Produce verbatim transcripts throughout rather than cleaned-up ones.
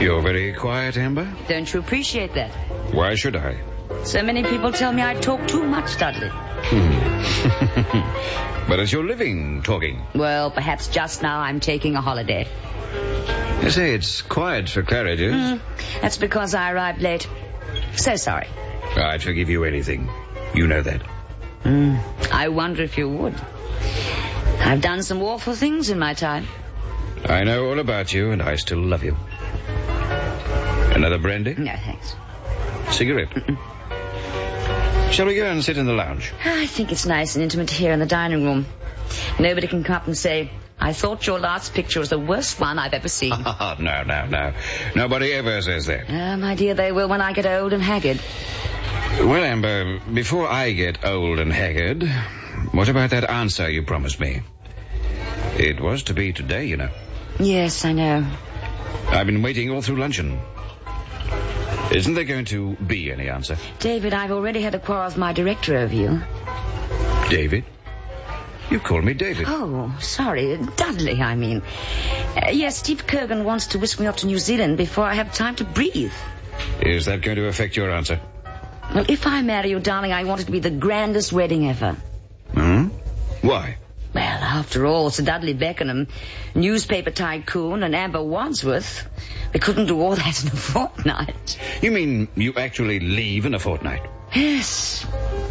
You're very quiet, Amber. Don't you appreciate that? Why should I? So many people tell me I talk too much, Dudley. Hmm. But it's your living talking. Well, perhaps just now I'm taking a holiday. You say it's quiet for Claridge's. Mm, that's because I arrived late. So sorry. I'd forgive you anything. You know that. Mm, I wonder if you would. I've done some awful things in my time. I know all about you, and I still love you. Another brandy? No, thanks. Cigarette? Mm-mm. Shall we go and sit in the lounge? I think it's nice and intimate here in the dining room. Nobody can come up and say, I thought your last picture was the worst one I've ever seen. no, no, no. Nobody ever says that. Oh, my dear, they will when I get old and haggard. Well, Amber, before I get old and haggard, what about that answer you promised me? It was to be today, you know. Yes, I know. I've been waiting all through luncheon. Isn't there going to be any answer? David, I've already had a quarrel with my director over you. David? You call me David. Oh, sorry. Dudley, I mean. Uh, yes, Steve Kurgan wants to whisk me off to New Zealand before I have time to breathe. Is that going to affect your answer? Well, if I marry you, darling, I want it to be the grandest wedding ever. Hmm? Why? Well, after all, Sir Dudley Beckenham, newspaper tycoon, and Amber Wadsworth. We couldn't do all that in a fortnight. You mean you actually leave in a fortnight? Yes.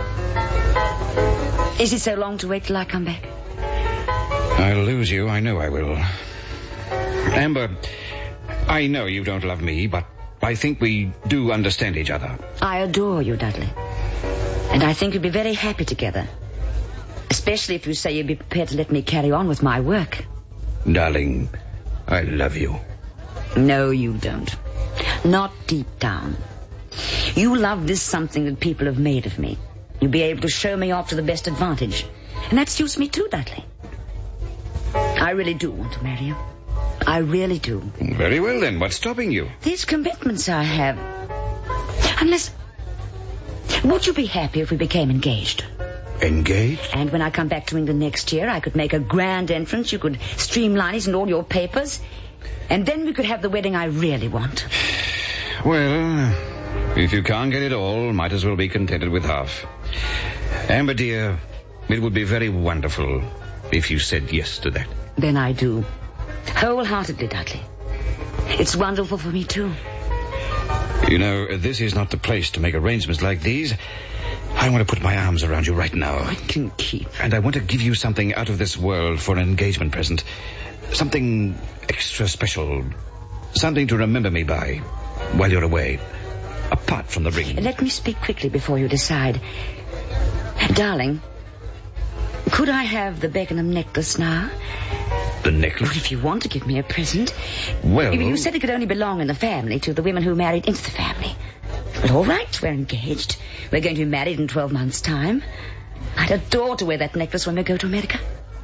Is it so long to wait till I come back? I'll lose you. I know I will. Amber, I know you don't love me, but I think we do understand each other. I adore you, Dudley. And I think we'd be very happy together. Especially if you say you'd be prepared to let me carry on with my work. Darling, I love you. No, you don't. Not deep down. You love this something that people have made of me. You'll be able to show me off to the best advantage. And that suits me too, Dudley. I really do want to marry you. I really do. Very well, then. What's stopping you? These commitments I have. Unless... Would you be happy if we became engaged? Engaged? And when I come back to England next year, I could make a grand entrance. You could streamline it in all your papers. And then we could have the wedding I really want. Well, if you can't get it all, might as well be contented with half. Amber, dear, it would be very wonderful if you said yes to that. Then I do. Wholeheartedly, Dudley. It's wonderful for me, too. You know, this is not the place to make arrangements like these. I want to put my arms around you right now. I can keep. And I want to give you something out of this world for an engagement present. Something extra special. Something to remember me by while you're away. Apart from the ring. Let me speak quickly before you decide. Darling, could I have the Beckenham necklace now? The necklace? Well, if you want to give me a present. Well... You said it could only belong in the family to the women who married into the family. But all right, we're engaged. We're going to be married in twelve months' time. I'd adore to wear that necklace when we go to America.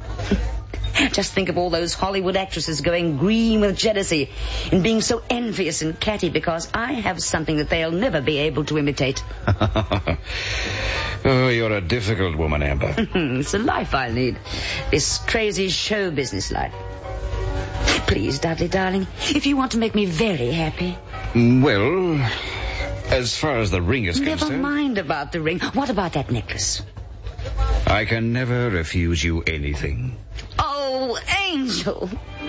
Just think of all those Hollywood actresses going green with jealousy and being so envious and catty because I have something that they'll never be able to imitate. Oh, you're a difficult woman, Amber. It's the life I lead. This crazy show business life. Please, Dudley, darling, if you want to make me very happy. Well, as far as the ring is Never concerned... Never mind about the ring. What about that necklace? I can never refuse you anything. Oh, Angel.